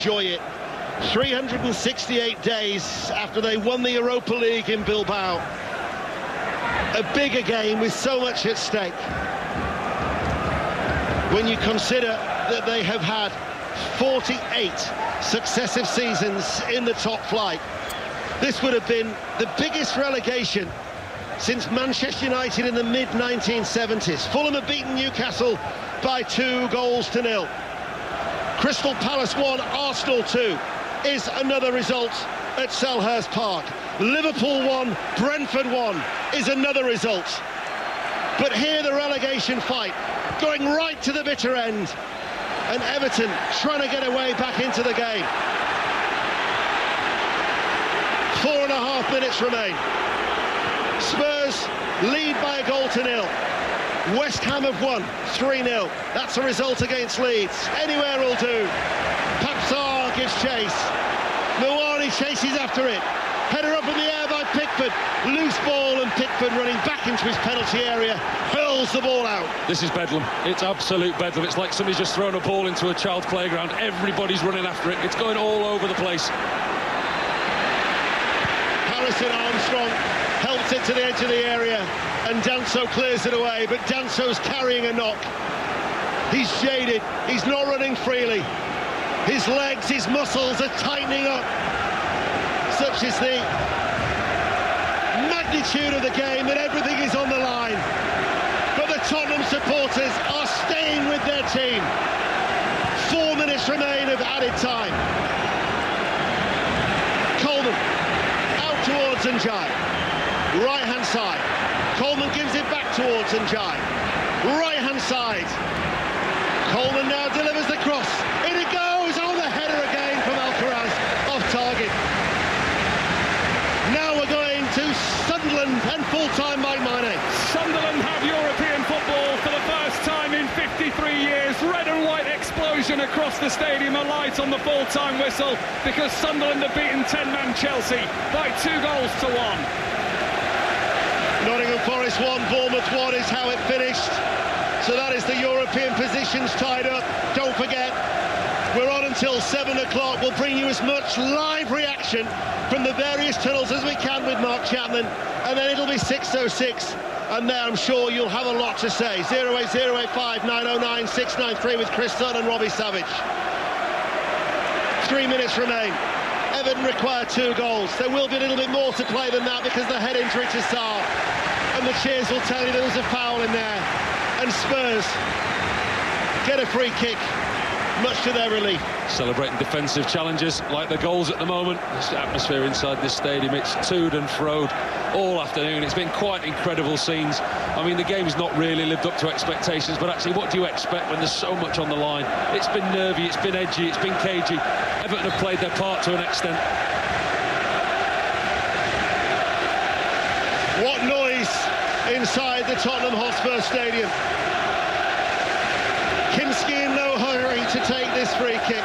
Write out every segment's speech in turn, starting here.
Enjoy it. 368 days after they won the Europa League in Bilbao. A bigger game with so much at stake. When you consider that they have had 48 successive seasons in the top flight. This would have been the biggest relegation since Manchester United in the mid-1970s. Fulham have beaten Newcastle by 2-0. Crystal Palace 1, Arsenal 2 is another result at Selhurst Park. Liverpool 1, Brentford 1 is another result. But here the relegation fight going right to the bitter end, and Everton trying to get away back into the game. 4.5 minutes remain. Spurs lead by a 0-0. West Ham have won 3-0. That's a result against Leeds. Anywhere will do. Pape Sarr gives chase. Mawani chases after it. Header up in the air by Pickford. Loose ball, and Pickford running back into his penalty area hurls the ball out. This is bedlam. It's absolute bedlam. It's like somebody's just thrown a ball into a child's playground. Everybody's running after it. It's going all over the place. Harrison Armstrong helps it to the edge of the area, and Danso clears it away, but Danso's carrying a knock. He's jaded, he's not running freely. His legs, his muscles are tightening up. Such is the magnitude of the game that everything is on the line. But the Tottenham supporters are staying with their team. 4 minutes remain of added time. Coleman out towards Ndiaye. Right-hand side. Coleman gives it back towards Ndiaye. Right-hand side. Coleman now delivers the cross. In it goes! Oh, the header again from Alcaraz. Off target. Now we're going to Sunderland and full-time Mike Maine. Sunderland have European football for the first time in 53 years. Red and white explosion across the stadium, a light on the full-time whistle, because Sunderland have beaten 10-man Chelsea by 2-1. Nottingham Forest 1, Bournemouth 1 is how it finished. So that is the European positions tied up. Don't forget, we're on until 7 o'clock. We'll bring you as much live reaction from the various tunnels as we can with Mark Chapman. And then it'll be 6:06. And there I'm sure you'll have a lot to say. 08085 909 693 with Chris Dunn and Robbie Savage. 3 minutes remain. Everton require 2 goals. There will be a little bit more to play than that because the head injury to Sarr. And the cheers will tell you there was a foul in there. And Spurs get a free kick, much to their relief. Celebrating defensive challenges like the goals at the moment. This atmosphere inside this stadium, it's toed and froed all afternoon. It's been quite incredible scenes. I mean, the game's not really lived up to expectations, but actually what do you expect when there's so much on the line? It's been nervy, it's been edgy, it's been cagey. Everton have played their part to an extent. What noise inside the Tottenham Hotspur Stadium. Kinski in no hurry to take this free kick.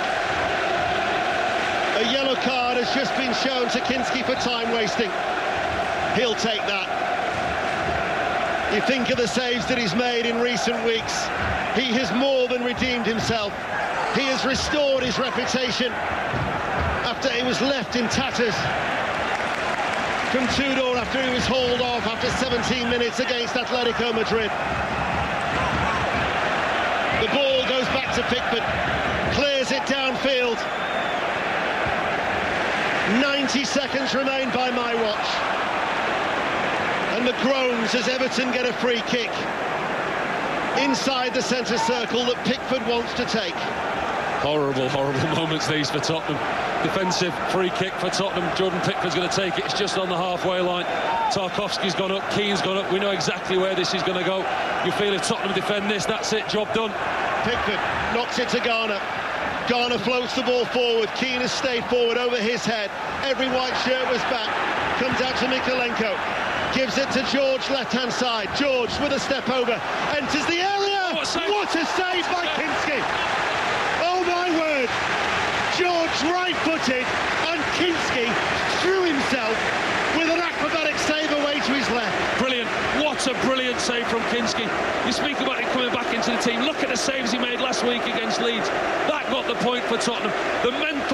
A yellow card has just been shown to Kinski for time wasting. He'll take that. You think of the saves that he's made in recent weeks. He has more than redeemed himself. He has restored his reputation after he was left in tatters from Tudor after he was hauled off after 17 minutes against Atletico Madrid. The ball goes back to Pickford, clears it downfield. 90 seconds remain by my watch. And the groans as Everton get a free kick inside the centre circle that Pickford wants to take. Horrible, horrible moments these for Tottenham. Defensive free kick for Tottenham. Jordan Pickford's going to take it. It's just on the halfway line. Tarkowski's gone up, Keane's gone up. We know exactly where this is going to go. You feel if Tottenham defend this, that's it, job done. Pickford knocks it to Garner. Garner floats the ball forward. Keane has stayed forward over his head. Every white shirt was back. Comes out to Mykolenko. Gives it to George, left-hand side. George with a step over. Enters the area. What a save by Kinski. Oh, my word. George right-footed, and Kinski threw himself with an acrobatic save away to his left. Brilliant. What a brilliant save from Kinski. You speak about him coming back into the team. Look at the saves he made last week against Leeds. That got the point for Tottenham. The mental